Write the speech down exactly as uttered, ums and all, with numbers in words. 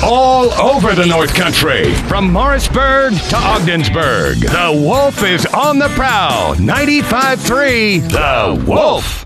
all over the North Country. From Morrisburg to Ogdensburg, the Wolf is on the prowl. ninety-five point three, The Wolf.